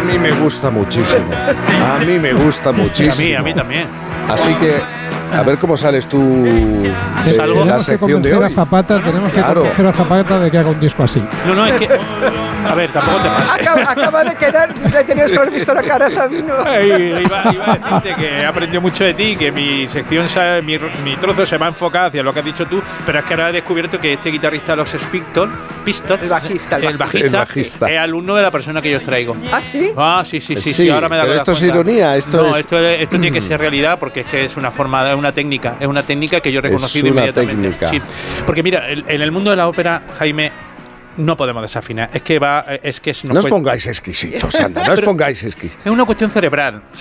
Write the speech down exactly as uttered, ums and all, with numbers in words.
mí me gusta muchísimo. A mí me gusta muchísimo. A mí, a mí también. Así que, a ver cómo sales tú en Salgo. la Tenemos que sección de convencer a hoy. Zapata, tenemos que Claro. convencer a Zapata de que haga un disco así. No, no, es que... A ver, tampoco te pases. Acaba, acaba de quedar, le tenías que haber visto la cara a Sabino. Ay, iba, iba a decirte que he aprendido mucho de ti, que mi sección, se- mi, mi trozo se va a enfocar hacia lo que has dicho tú, pero es que ahora he descubierto que este guitarrista de los Pistols, Pistols El bajista, el el bajista. bajista, El bajista. es alumno de la persona que yo os traigo. ¿Ah, sí? Ah, sí, sí, sí, sí, Sí, ahora me da pero esto es cuenta. ironía, esto no, es- esto, es- esto tiene que ser realidad porque es que es una forma, es una técnica, es una técnica que yo he reconocido Es una inmediatamente. técnica. Sí, porque mira, el- en el mundo de la ópera, Jaime, no podemos desafinar. Es que va, es que es, nos No os cuesta- pongáis exquisitos, anda, no os Pero- pongáis exquisitos. es una cuestión cerebral.